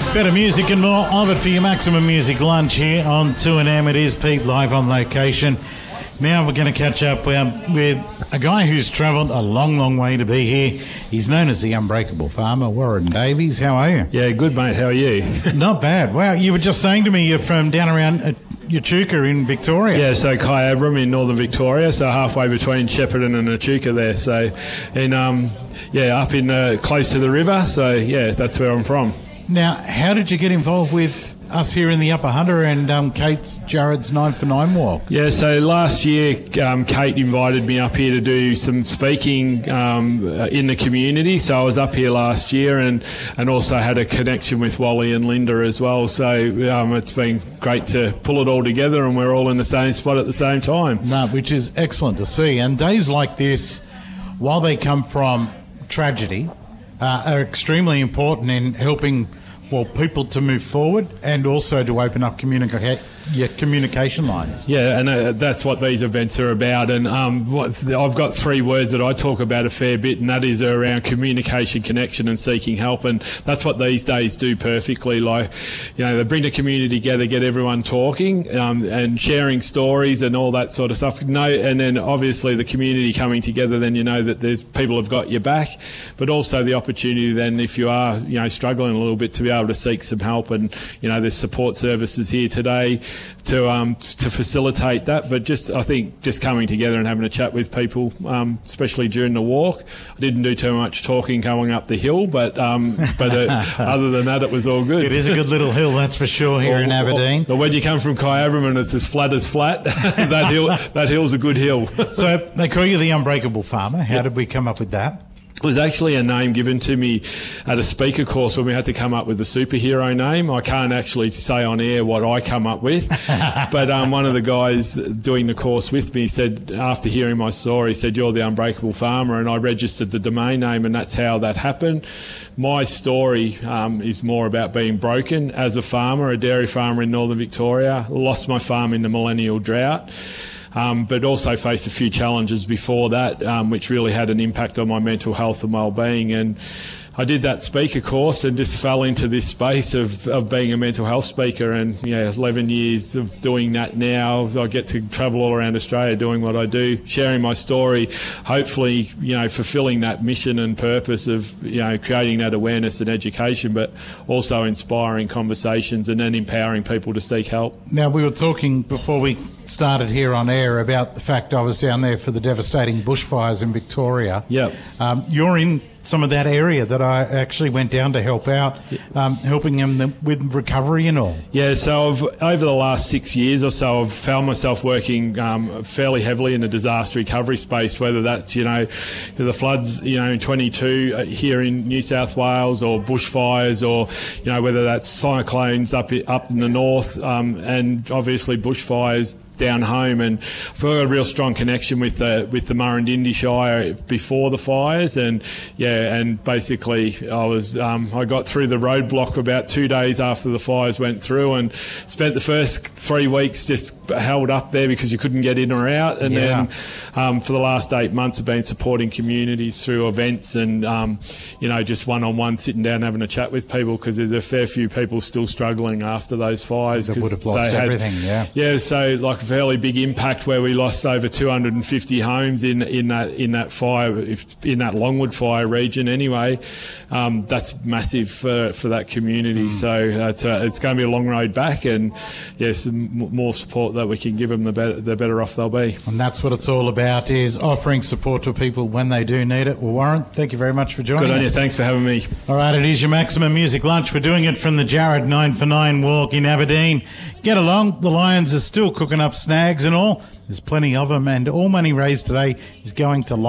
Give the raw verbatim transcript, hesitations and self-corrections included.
Better music and more of it for your Maximum Music Lunch here on two N M. It is Pete live on location. Now we're going to catch up um, with a guy who's travelled a long, long way to be here. He's known as the Unbreakable Farmer, Warren Davies. How are you? Yeah, good, mate. How are you? Not bad. Wow, you were just saying to me you're from down around uh, Echuca in Victoria. Yeah, so Kyabram in northern Victoria, so halfway between Shepparton and Echuca there. So, and um, yeah, up in uh, close to the river. So yeah, that's where I'm from. Now, how did you get involved with us here in the Upper Hunter and um, Kate's Jared's nine for nine walk? Yeah, so last year um, Kate invited me up here to do some speaking um, in the community. So I was up here last year and, and also had a connection with Wally and Linda as well. So um, it's been great to pull it all together and we're all in the same spot at the same time. No, which is excellent to see. And days like this, while they come from tragedy, uh, are extremely important in helping well, people to move forward and also to open up communica- yeah, communication lines. Yeah, and uh, that's what these events are about. And um, what, I've got three words that I talk about a fair bit, and that is around communication, connection and seeking help. And that's what these days do perfectly. Like, you know, they bring the community together, get everyone talking um, and sharing stories and all that sort of stuff. No, and then obviously the community coming together, then you know that there's people have got your back, but also the opportunity then if you are, you know, struggling a little bit to be able to seek some help. And, you know, there's support services here today to um, to facilitate that. But just, I think, just coming together and having a chat with people, um, especially during the walk. I didn't do too much talking going up the hill, but um, but uh, other than that, it was all good. It is a good little hill, that's for sure, here or, in Aberdeen. Or, or when you come from Kyabram and it's as flat as flat, that hill that hill's a good hill. So they call you the Unbreakable Farmer. How yep. did we come up with that? It was actually a name given to me at a speaker course when we had to come up with a superhero name. I can't actually say on air what I come up with, but um, one of the guys doing the course with me said, after hearing my story, said, "You're the Unbreakable Farmer," and I registered the domain name, and that's how that happened. My story um, is more about being broken as a farmer, a dairy farmer in northern Victoria. Lost my farm in the millennial drought. Um, but also faced a few challenges before that, um, which really had an impact on my mental health and well-being. And I did that speaker course and just fell into this space of, of being a mental health speaker. And, yeah, eleven years of doing that now. I get to travel all around Australia doing what I do, sharing my story, hopefully, you know, fulfilling that mission and purpose of, you know, creating that awareness and education, but also inspiring conversations and then empowering people to seek help. Now, we were talking before we started here on air about the fact I was down there for the devastating bushfires in Victoria. Yep. Um, you're in some of that area that I actually went down to help out, um, helping them with recovery and all. Yeah, so I've, over the last six years or so, I've found myself working um, fairly heavily in the disaster recovery space, whether that's, you know, the floods, you know, in twenty-two here in New South Wales, or bushfires, or, you know, whether that's cyclones up up in the north, um, and obviously bushfires down home. And I've got a real strong connection with the with the Murrumbidgee Shire before the fires, and yeah, and basically I was um, I got through the roadblock about two days after the fires went through, and spent the first three weeks just held up there because you couldn't get in or out, and yeah. then um, for the last eight months I've been supporting communities through events and um, you know, just one-on-one, sitting down having a chat with people, because there's a fair few people still struggling after those fires. They would have lost had, everything, yeah. Yeah, so like fairly big impact where we lost over two hundred fifty homes in in that in that fire, if, in that Longwood fire region anyway. Um, that's massive for, for that community. Mm. So it's a, it's going to be a long road back, and yes, m- more support that we can give them, the better the better off they'll be. And that's what it's all about, is offering support to people when they do need it. Well, Warren, thank you very much for joining us. Good on you. Thanks for having me. All right, it is your Maximum Music Lunch. We're doing it from the Jared nine for nine walk in Aberdeen. Get along. The Lions are still cooking up snags and all. There's plenty of them, and all money raised today is going to